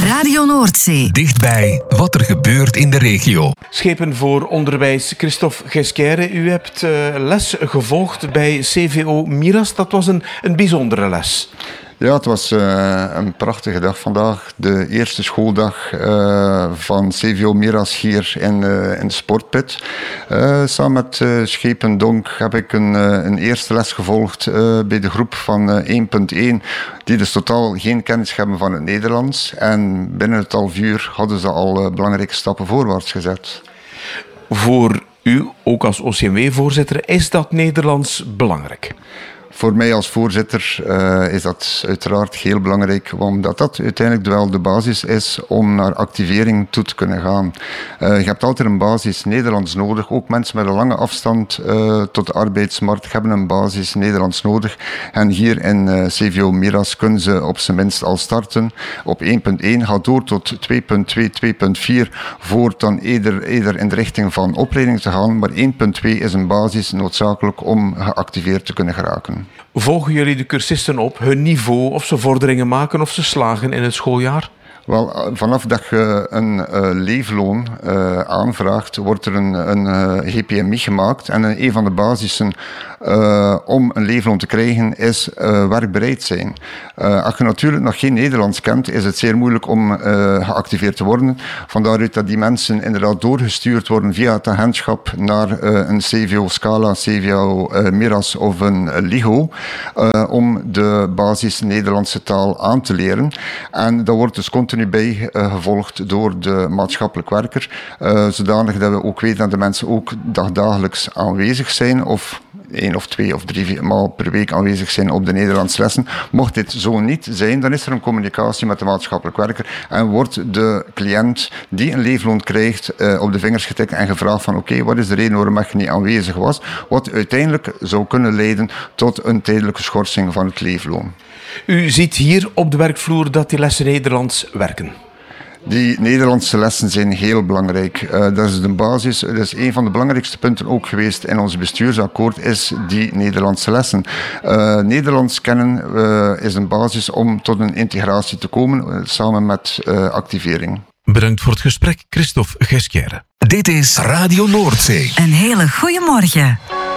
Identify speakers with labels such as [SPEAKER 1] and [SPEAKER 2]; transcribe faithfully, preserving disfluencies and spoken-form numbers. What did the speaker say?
[SPEAKER 1] Radio Noordzee.
[SPEAKER 2] Dichtbij wat er gebeurt in de regio.
[SPEAKER 3] Schepen voor onderwijs, Christophe Ghesquière. U hebt uh, les gevolgd bij C V O Miras. Dat was een, een bijzondere les.
[SPEAKER 4] Ja, het was uh, een prachtige dag vandaag. De eerste schooldag uh, van C V O Miras hier in, uh, in de sportput. Uh, samen met uh, Schepen Donk heb ik een, uh, een eerste les gevolgd uh, bij de groep van uh, één punt één. Die dus totaal geen kennis hebben van het Nederlands. En binnen het half uur hadden ze al uh, belangrijke stappen voorwaarts gezet.
[SPEAKER 3] Voor u, ook als O C M W-voorzitter, is dat Nederlands belangrijk?
[SPEAKER 4] Voor mij als voorzitter uh, is dat uiteraard heel belangrijk, omdat dat uiteindelijk wel de basis is om naar activering toe te kunnen gaan. Uh, je hebt altijd een basis Nederlands nodig. Ook mensen met een lange afstand uh, tot de arbeidsmarkt hebben een basis Nederlands nodig. En hier in uh, C V O Miras kunnen ze op zijn minst al starten. Op één punt één gaat door tot twee punt twee, twee punt vier, voor dan eerder, eerder in de richting van opleiding te gaan. Maar één punt twee is een basis noodzakelijk om geactiveerd te kunnen geraken.
[SPEAKER 3] Volgen jullie de cursisten op hun niveau, of ze vorderingen maken of ze slagen in het schooljaar?
[SPEAKER 4] Wel, vanaf dat je een uh, leefloon uh, aanvraagt, wordt er een, een uh, G P M I gemaakt. En een van de basissen uh, om een leefloon te krijgen is uh, werkbereid zijn. Uh, als je natuurlijk nog geen Nederlands kent, is het zeer moeilijk om uh, geactiveerd te worden. Vandaaruit dat die mensen inderdaad doorgestuurd worden via het agentschap naar uh, een C V O Scala, C V O uh, Miras of een uh, LIGO, uh, om de basis Nederlandse taal aan te leren. En dat wordt dus continu nu bij uh, gevolgd door de maatschappelijk werker, uh, zodanig dat we ook weten dat de mensen ook dagdagelijks aanwezig zijn, of één of twee of drie maal per week aanwezig zijn op de Nederlandse lessen. Mocht dit zo niet zijn, dan is er een communicatie met de maatschappelijk werker en wordt de cliënt die een leefloon krijgt uh, op de vingers getikt en gevraagd van oké, okay, wat is de reden waarom je niet aanwezig was, wat uiteindelijk zou kunnen leiden tot een tijdelijke schorsing van het leefloon.
[SPEAKER 3] U ziet hier op de werkvloer dat die lessen Nederlands werken.
[SPEAKER 4] Die Nederlandse lessen zijn heel belangrijk. Uh, dat is de basis. Dat is een van de belangrijkste punten ook geweest in ons bestuursakkoord, is die Nederlandse lessen. Uh, Nederlands kennen uh, is een basis om tot een integratie te komen, uh, samen met uh, activering.
[SPEAKER 2] Bedankt voor het gesprek, Christophe Ghesquière. Dit is Radio Noordzee.
[SPEAKER 1] Een hele goede morgen.